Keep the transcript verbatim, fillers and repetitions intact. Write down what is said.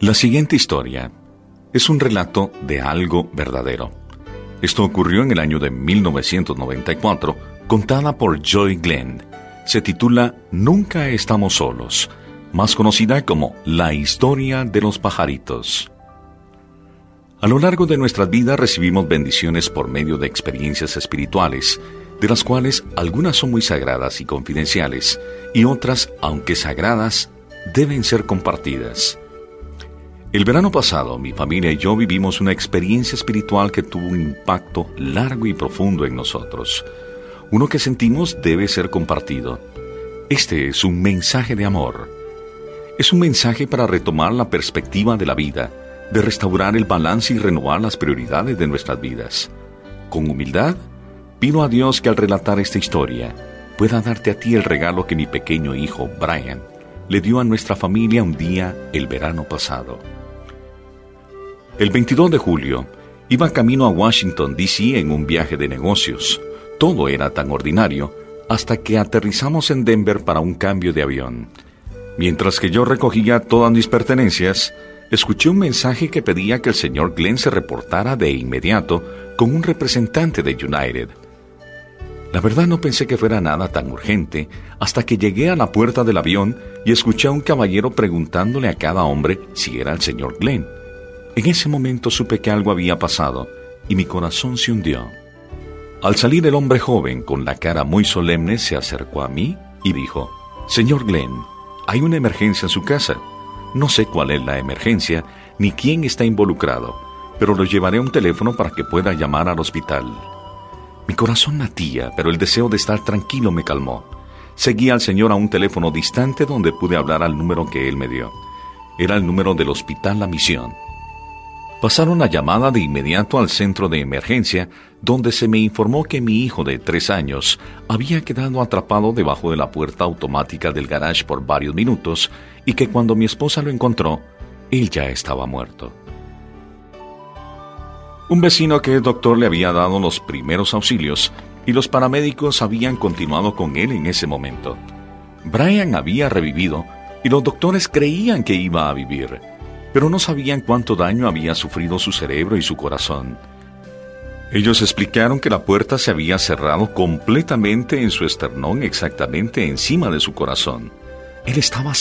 La siguiente historia es un relato de algo verdadero. Esto ocurrió en el año de mil novecientos noventa y cuatro, contada por Joy Glenn. Se titula Nunca estamos solos, más conocida como La historia de los pajaritos. A lo largo de nuestras vidas recibimos bendiciones por medio de experiencias espirituales, de las cuales algunas son muy sagradas y confidenciales, y otras, aunque sagradas, deben ser compartidas. El verano pasado, mi familia y yo vivimos una experiencia espiritual que tuvo un impacto largo y profundo en nosotros. Uno que sentimos debe ser compartido. Este es un mensaje de amor. Es un mensaje para retomar la perspectiva de la vida, de restaurar el balance y renovar las prioridades de nuestras vidas. Con humildad, pido a Dios que al relatar esta historia, pueda darte a ti el regalo que mi pequeño hijo, Brian, le dio a nuestra familia un día el verano pasado. El veintidós de julio, iba camino a Washington, D C en un viaje de negocios. Todo era tan ordinario, hasta que aterrizamos en Denver para un cambio de avión. Mientras que yo recogía todas mis pertenencias, escuché un mensaje que pedía que el señor Glenn se reportara de inmediato con un representante de United. La verdad no pensé que fuera nada tan urgente, hasta que llegué a la puerta del avión y escuché a un caballero preguntándole a cada hombre si era el señor Glenn. En ese momento supe que algo había pasado, y mi corazón se hundió. Al salir el hombre joven, con la cara muy solemne, se acercó a mí y dijo: «Señor Glenn, hay una emergencia en su casa. No sé cuál es la emergencia, ni quién está involucrado, pero lo llevaré a un teléfono para que pueda llamar al hospital». Mi corazón latía, pero el deseo de estar tranquilo me calmó. Seguí al señor a un teléfono distante donde pude hablar al número que él me dio. Era el número del Hospital La Misión. Pasaron la llamada de inmediato al centro de emergencia, donde se me informó que mi hijo de tres años había quedado atrapado debajo de la puerta automática del garage por varios minutos y que cuando mi esposa lo encontró, él ya estaba muerto. Un vecino que es doctor le había dado los primeros auxilios y los paramédicos habían continuado con él en ese momento. Brian había revivido y los doctores creían que iba a vivir, pero no sabían cuánto daño había sufrido su cerebro y su corazón. Ellos explicaron que la puerta se había cerrado completamente en su esternón, exactamente encima de su corazón. Él estaba